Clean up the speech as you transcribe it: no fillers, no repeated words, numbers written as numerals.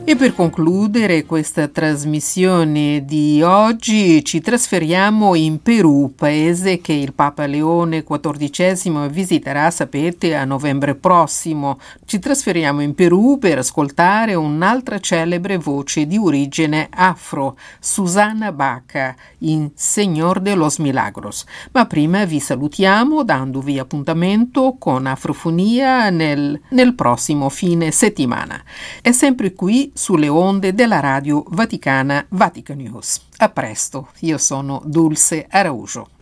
E per concludere questa trasmissione di oggi ci trasferiamo in Perù, paese che il Papa Leone XIV visiterà, sapete, a novembre prossimo. Ci trasferiamo in Perù per ascoltare un'altra celebre voce di origine afro, Susana Baca, in Señor de los Milagros. Ma prima vi salutiamo dandovi appuntamento con Afrofonia nel prossimo fine settimana. È sempre qui sulle onde della radio vaticana Vatican News. A presto, io sono Dulce Araujo.